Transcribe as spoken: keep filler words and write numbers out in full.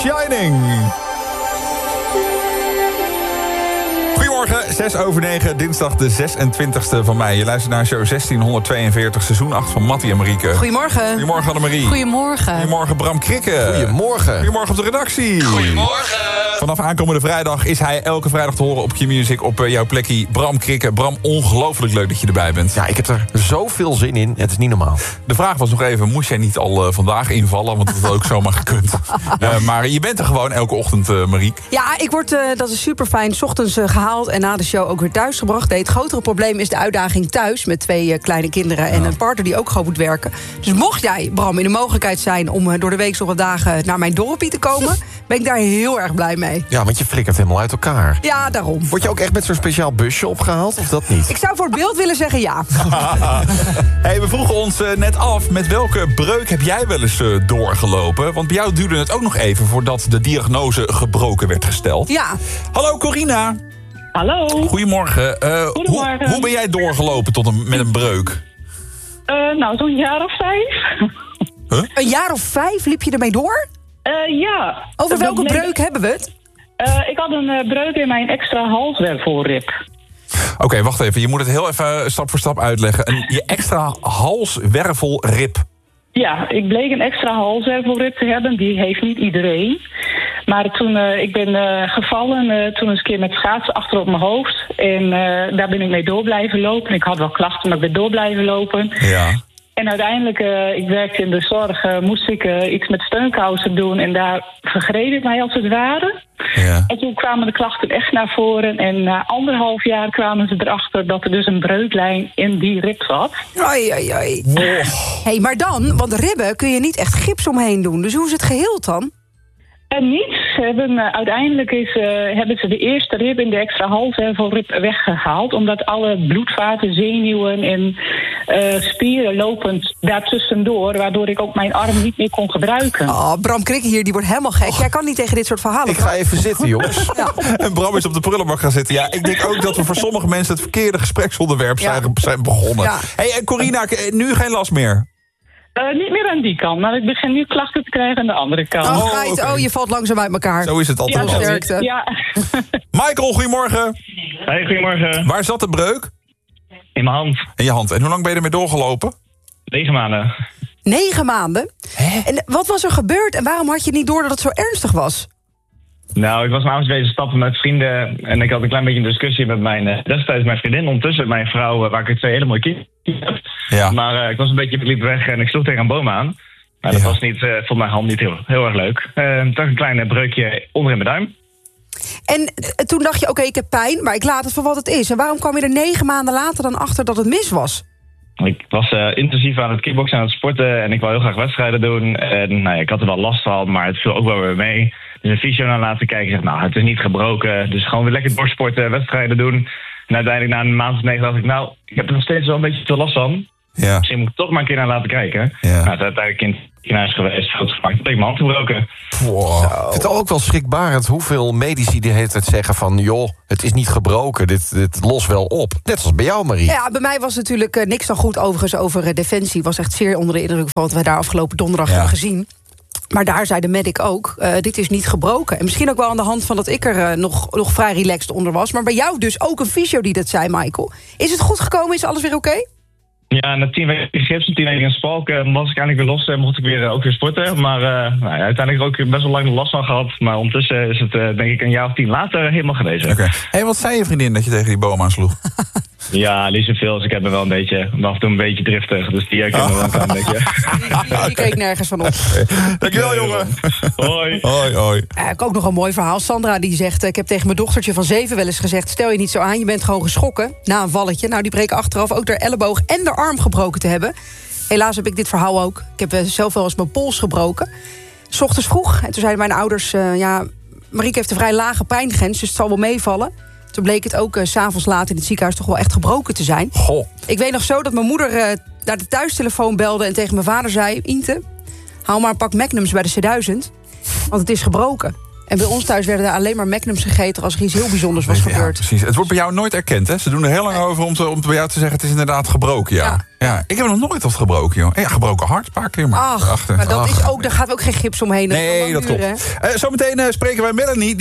Shining. Goedemorgen, zes over negen, dinsdag de zesentwintigste van mei. Je luistert naar show zestienhonderdtweeënveertig, seizoen acht van Mattie en Marieke. Goedemorgen. Goedemorgen Annemarie. Goedemorgen. Goedemorgen Bram Krikke. Goedemorgen. Goedemorgen op de redactie. Goedemorgen. Vanaf aankomende vrijdag is hij elke vrijdag te horen op Q-Music op jouw plekje. Bram Krikke. Bram, ongelooflijk leuk dat je erbij bent. Ja, ik heb er zoveel zin in. Het is niet normaal. De vraag was nog even, moest jij niet al uh, vandaag invallen? Want dat had ook zomaar gekund. Uh, maar je bent er gewoon elke ochtend, uh, Marieke. Ja, ik word, uh, dat is super fijn, 's ochtends uh, gehaald en na de show ook weer thuisgebracht. Nee, het grotere probleem is de uitdaging thuis met twee uh, kleine kinderen en ja. een partner die ook gewoon moet werken. Dus mocht jij, Bram, in de mogelijkheid zijn om uh, door de week zoveel dagen naar mijn dorpie te komen, ben ik daar heel erg blij mee. Ja, want je flikkert helemaal uit elkaar. Ja, daarom. Word je ook echt met zo'n speciaal busje opgehaald, of dat niet? Ik zou voor het beeld willen zeggen ja. Hey, we vroegen ons uh, net af, met welke breuk heb jij wel eens uh, doorgelopen? Want bij jou duurde het ook nog even voordat de diagnose gebroken werd gesteld. Ja. Hallo Corina. Hallo. Goedemorgen. Uh, Goedemorgen. Hoe, hoe ben jij doorgelopen tot een, met een breuk? Uh, nou, zo'n jaar of vijf. Huh? Een jaar of vijf liep je ermee door? Uh, ja. Over welke nee, breuk hebben we het? Uh, ik had een uh, breuk in mijn extra halswervelrib. Oké, okay, wacht even. Je moet het heel even stap voor stap uitleggen. Een, je extra halswervelrib. Ja, ik bleek een extra halswervelrib te hebben. Die heeft niet iedereen. Maar toen, uh, ik ben uh, gevallen, uh, toen eens een keer met schaatsen achter op mijn hoofd. En uh, daar ben ik mee door blijven lopen. Ik had wel klachten, maar ik ben door blijven lopen. Ja. En uiteindelijk, uh, ik werkte in de zorg, uh, moest ik uh, iets met steunkousen doen. En daar vergreep ik mij als het ware. Ja. En toen kwamen de klachten echt naar voren. En na anderhalf jaar kwamen ze erachter dat er dus een breuklijn in die rib zat. Oei, oei, oei. Oh. Hey, maar dan, want ribben kun je niet echt gips omheen doen. Dus hoe is het geheeld dan? En niets. Ze hebben, uh, uiteindelijk is, uh, hebben ze de eerste rib in de extra halswervelrib weggehaald. Omdat alle bloedvaten, zenuwen en uh, spieren lopend daartussendoor. Waardoor ik ook mijn arm niet meer kon gebruiken. Oh, Bram Krikke hier, die wordt helemaal gek. Jij kan niet tegen dit soort verhalen. Ik ga even zitten, jongens. Ja. En Bram is op de prullenbak gaan zitten. Ja, ik denk ook dat we voor sommige mensen het verkeerde gespreksonderwerp zijn, Ja. zijn begonnen. Ja. Hey, en Corina, nu geen last meer? Uh, niet meer aan die kant, maar ik begin nu klachten te krijgen aan de andere kant. Oh, Oh, geit, oké. oh, je valt langzaam uit elkaar. Zo is het altijd. Ja, wel. sterkte. Ja. Michael, goedemorgen. Hey, goedemorgen. Waar zat de breuk? In mijn hand. In je hand. En hoe lang ben je ermee doorgelopen? Negen maanden. Negen maanden? Hè? En wat was er gebeurd en waarom had je niet door dat het zo ernstig was? Nou, ik was avonds bezig stappen met vrienden. En ik had een klein beetje een discussie met mijn, uh, destijds mijn vriendin. Ondertussen mijn vrouw, uh, waar ik er twee hele mooie kinderen heb. Ja. Maar uh, ik was een beetje, ik liep weg en ik sloeg tegen een boom aan. Maar dat Ja. was niet, uh, vond mijn hand niet heel, heel erg leuk. Uh, toch een klein breukje onder in mijn duim. En eh, toen dacht je, oké, okay, ik heb pijn, maar ik laat het voor wat het is. En waarom kwam je er negen maanden later dan achter dat het mis was? Ik was uh, intensief aan het kickboksen, aan het sporten. En ik wou heel graag wedstrijden doen. En nou, ik had er wel last van, maar het viel ook wel weer mee. Dus een fysio naar laten kijken. Zegt, nou, het is niet gebroken. Dus gewoon weer lekker doorsporten, wedstrijden doen. En uiteindelijk na een maand of negen dacht ik, nou, ik heb er nog steeds wel een beetje te last van. Ja. Misschien moet ik toch maar een keer naar laten kijken. Ja. Nou, het is uiteindelijk in het ziekenhuis geweest, foto's gemaakt. Toen heb ik mijn hand gebroken. Wow. Ik vind het ook wel schrikbarend hoeveel medici die hele tijd zeggen van... joh, het is niet gebroken, dit, dit lost wel op. Net als bij jou, Marie. Ja, bij mij was natuurlijk uh, niks dan goed overigens over uh, Defensie. Was echt zeer onder de indruk van wat wij daar afgelopen donderdag Ja. hebben gezien. Maar daar zei de medic ook, uh, dit is niet gebroken. En misschien ook wel aan de hand van dat ik er uh, nog, nog vrij relaxed onder was. Maar bij jou dus ook een fysio die dat zei, Michael. Is het goed gekomen? Is alles weer oké? Okay? Ja, na tien weken gips en tien weken in Spalk uh, was ik eindelijk weer los en mocht ik weer, uh, ook weer sporten. Maar uh, nou ja, uiteindelijk ook best wel lang last van gehad. Maar ondertussen is het uh, denk ik een jaar of tien later helemaal genezen. Oké. Hey, wat zei je vriendin dat je tegen die boom aansloeg? Ja, niet zoveel. Dus ik heb me wel een beetje, af en toe een beetje driftig. Dus die herkent me wel een klein beetje. Die, die keek nergens van op. Dankjewel, jongen. Hoi. Hoi, hoi. Uh, ik ook nog een mooi verhaal. Sandra die zegt, uh, ik heb tegen mijn dochtertje van zeven wel eens gezegd... stel je niet zo aan, je bent gewoon geschrokken na een valletje. Nou, die breken achteraf ook haar elleboog en haar arm gebroken te hebben. Helaas heb ik dit verhaal ook. Ik heb uh, zelf wel eens mijn pols gebroken. 's Ochtends vroeg. En toen zeiden mijn ouders... Uh, ja, Marieke heeft een vrij lage pijngrens, dus het zal wel meevallen. Toen bleek het ook uh, 's avonds laat in het ziekenhuis toch wel echt gebroken te zijn. Goh. Ik weet nog zo dat mijn moeder uh, naar de thuistelefoon belde... en tegen mijn vader zei... Inte, haal maar een pak Magnums bij de C duizend, want het is gebroken. En bij ons thuis werden er alleen maar Magnums gegeten als er iets heel bijzonders was Ja, gebeurd. precies. Het wordt bij jou nooit erkend, hè? Ze doen er heel lang over om, te, om bij jou te zeggen... het is inderdaad gebroken, ja. Ja. Ja, ik heb nog nooit wat gebroken, joh. Ja, gebroken hart, een paar keer, maar... Ach, achter. maar dat Ach. is ook, daar gaat ook geen gips omheen. Dat kan Nee, lang dat klopt. duren, hè? Uh, zometeen uh, spreken wij Melanie...